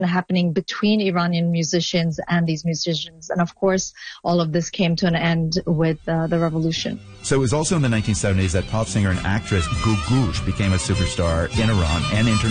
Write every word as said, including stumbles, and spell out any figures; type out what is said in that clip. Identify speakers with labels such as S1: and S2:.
S1: happening between Iranian musicians and these musicians. And of course, all of this came to an end with uh, the revolution.
S2: So it was also in the nineteen seventies that pop singer and actress Googoosh became a superstar in Iran and internationally.